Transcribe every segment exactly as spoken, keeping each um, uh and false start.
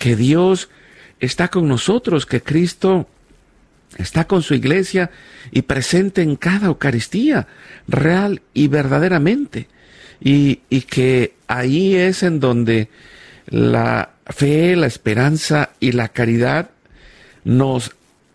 que Dios está con nosotros, que Cristo está con su iglesia y presente en cada Eucaristía, real y verdaderamente. Y, y que ahí es en donde la fe, la esperanza y la caridad nos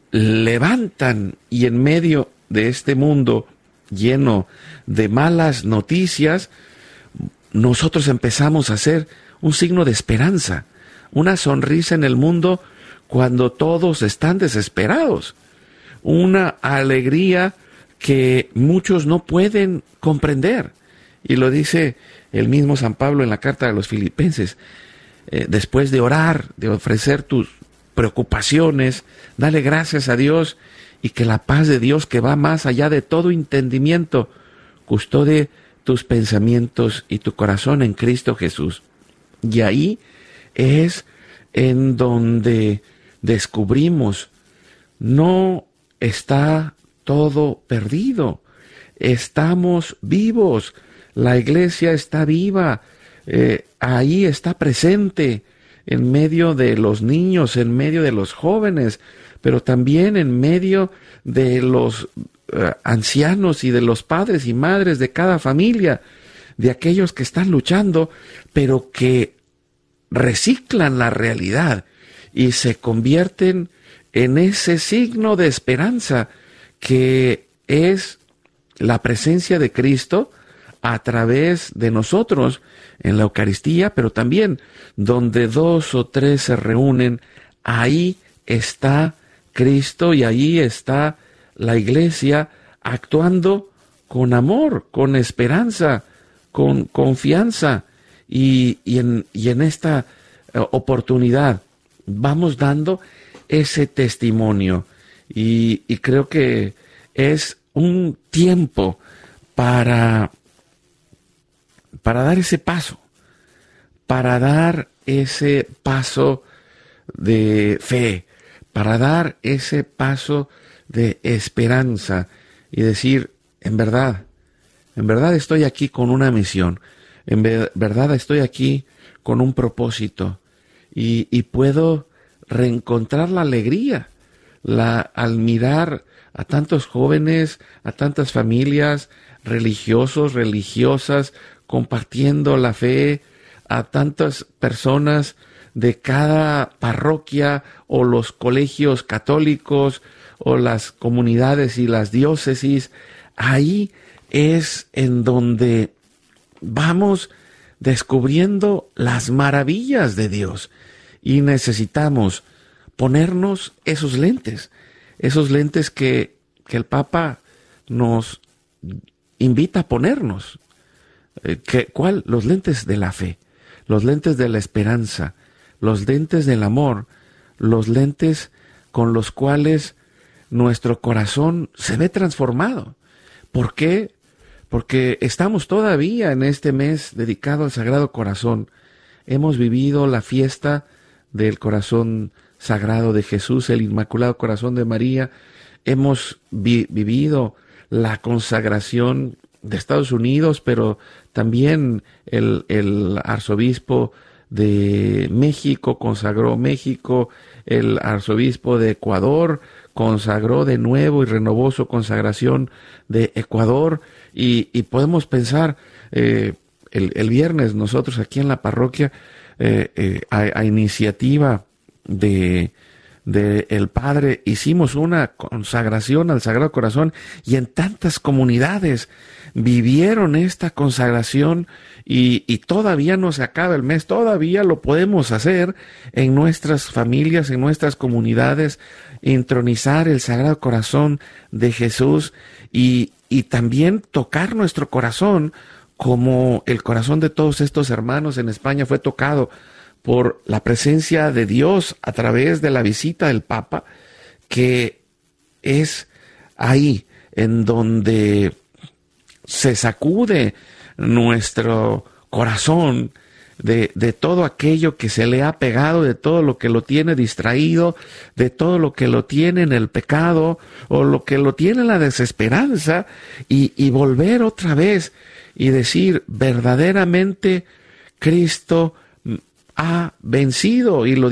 levantan, y en medio de este mundo lleno de malas noticias, nosotros empezamos a ser un signo de esperanza, una sonrisa en el mundo cuando todos están desesperados, una alegría que muchos no pueden comprender. Y lo dice el mismo San Pablo en la carta a los Filipenses: eh, después de orar, de ofrecer tus preocupaciones, dale gracias a Dios, y que la paz de Dios, que va más allá de todo entendimiento, custodie tus pensamientos y tu corazón en Cristo Jesús. Y ahí es en donde descubrimos, no está todo perdido, estamos vivos, la iglesia está viva, eh, ahí está presente, en medio de los niños, en medio de los jóvenes, pero también en medio de los uh, ancianos y de los padres y madres de cada familia, de aquellos que están luchando, pero que reciclan la realidad y se convierten en ese signo de esperanza que es la presencia de Cristo a través de nosotros en la Eucaristía, pero también donde dos o tres se reúnen, ahí está Cristo y ahí está la iglesia actuando con amor, con esperanza, con confianza, y, y, en, y en esta uh, oportunidad vamos dando ese testimonio, y, y creo que es un tiempo para, para dar ese paso, para dar ese paso de fe, para dar ese paso de esperanza y decir, en verdad, en verdad estoy aquí con una misión, en verdad estoy aquí con un propósito, y, y puedo reencontrar la alegría la, al mirar a tantos jóvenes, a tantas familias, religiosos, religiosas, compartiendo la fe, a tantas personas de cada parroquia o los colegios católicos o las comunidades y las diócesis. Ahí es en donde vamos descubriendo las maravillas de Dios, y necesitamos ponernos esos lentes, esos lentes que, que el Papa nos invita a ponernos. ¿Qué, cuál? Los lentes de la fe, los lentes de la esperanza, los lentes del amor, los lentes con los cuales nuestro corazón se ve transformado. ¿Por qué? Porque estamos todavía en este mes dedicado al Sagrado Corazón. Hemos vivido la fiesta del Corazón Sagrado de Jesús, el Inmaculado Corazón de María. Hemos vi- vivido la consagración de Estados Unidos, pero también el, el arzobispo de México consagró México, el arzobispo de Ecuador consagró de nuevo y renovó su consagración de Ecuador, y, y podemos pensar, eh, el, el viernes nosotros aquí en la parroquia, eh, eh, a, a iniciativa de, de el Padre, hicimos una consagración al Sagrado Corazón, y en tantas comunidades vivieron esta consagración, y, y todavía no se acaba el mes, todavía lo podemos hacer en nuestras familias, en nuestras comunidades, entronizar el Sagrado Corazón de Jesús, y, y también tocar nuestro corazón, como el corazón de todos estos hermanos en España fue tocado por la presencia de Dios a través de la visita del Papa, que es ahí en donde se sacude nuestro corazón de, de todo aquello que se le ha pegado, de todo lo que lo tiene distraído, de todo lo que lo tiene en el pecado o lo que lo tiene en la desesperanza, y, y volver otra vez y decir, verdaderamente Cristo ha vencido, y lo